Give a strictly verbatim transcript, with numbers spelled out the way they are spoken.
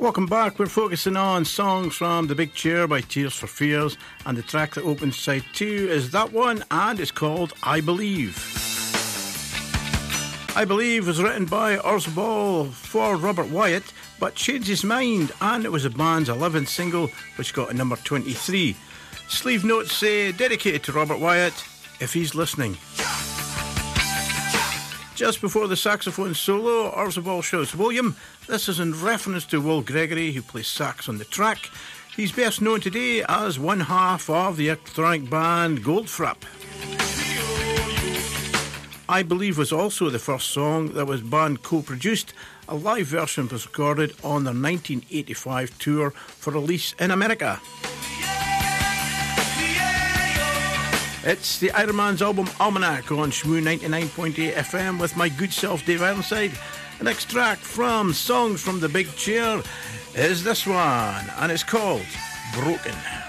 Welcome back. We're focusing on songs from The Big Chair by Tears for Fears, and the track that opens side two is that one, and it's called I Believe. I Believe was written by Urs Ball for Robert Wyatt, but changed his mind, and it was the band's eleventh single, which got a number twenty-three. Sleeve notes say, dedicated to Robert Wyatt, if he's listening. Just before the saxophone solo, Urs Ball shouts, William, this is in reference to Will Gregory, who plays sax on the track. He's best known today as one half of the electronic band Goldfrapp. I Believe was also the first song that was band co-produced. A live version was recorded on their nineteen eighty-five tour for release in America. It's the Ironman's album Almanac on Shmoo ninety-nine point eight F M with my good self Dave Ironside. The next track from Songs from the Big Chair is this one, and it's called Broken.